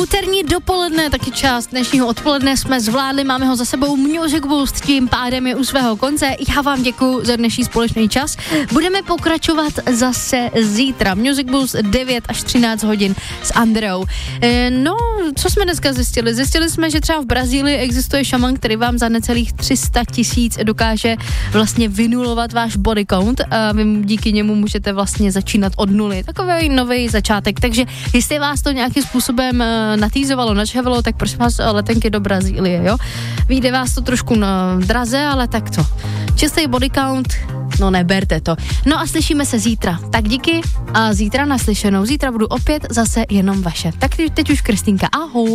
úterní dopoledne, taky část dnešního odpoledne jsme zvládli, máme ho za sebou, Music Boost tím pádem je u svého konce. Já vám děkuju za dnešní společný čas. Budeme pokračovat zase zítra. Music Boost 9 až 13 hodin s Andreou. No, co jsme dneska zjistili? Zjistili jsme, že třeba v Brazílii existuje šaman, který vám za necelých 300 000 dokáže vlastně vynulovat váš body count a vy díky němu můžete vlastně začínat od nuly. Takový nový začátek. Takže jestli vás to nějakým způsobem natýzovalo, načhavilo, tak prosím vás letenky do Brazílie, jo? Vyjde vás to trošku na draze, ale tak to. Čistý body count, no neberte to. No a slyšíme se zítra. Tak díky a zítra naslyšenou. Zítra budu opět zase jenom vaše. Tak teď už Kristýnka, ahoj.